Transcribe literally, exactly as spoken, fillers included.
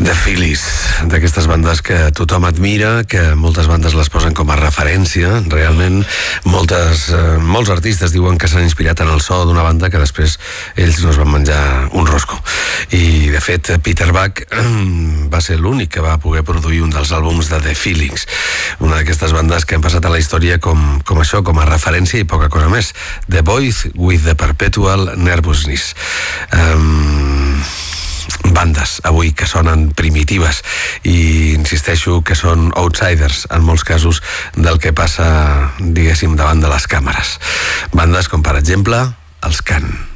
The Phillies, d'aquestes bandes que tothom admira, que moltes bandes les posen com a referència. Realment moltes, eh, molts artistes diuen que s'han inspirat en el so d'una banda que després ells no es van menjar un rosco. I de fet Peter Buck va ser l'únic que va poder produir un dels àlbums de The Phillies, una d'aquestes bandes que han passat a la història com, com això, com a referència i poca cosa més. The Boys with the Perpetual Nervousness. um, bandes avui que sonen primitives i insisteixo que són outsiders en molts casos del que passa, diguéssim, davant de les càmeres. Bandes com per exemple els Can.